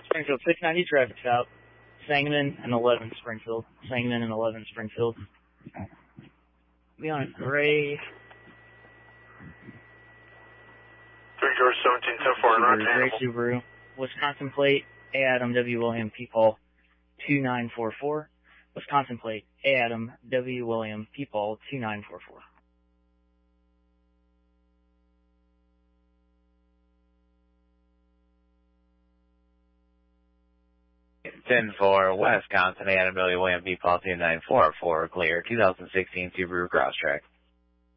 Springfield 690 traffic stop. Sangamon and 11 Springfield. Sangamon and 11 Springfield. Be on a gray. 3 George 1710 Gray Subaru. Wisconsin plate. A Adam W. William P. Paul 2944. Wisconsin plate. A Adam W. William P. Paul 2944. 10-4, Wisconsin, Adam W. William P. Paul 2944, clear, 2016 Subaru Crosstrek.